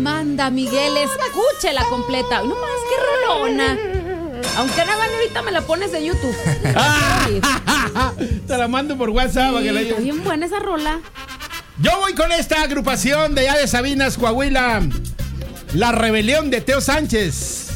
Amanda Miguel, escúchela completa. No más, qué rolona. Aunque no, ahorita me la pones de YouTube. Te la mando por WhatsApp. Sí, que la... está bien buena esa rola. Yo voy con esta agrupación de allá de Sabinas, Coahuila. La Rebelión de Teo Sánchez.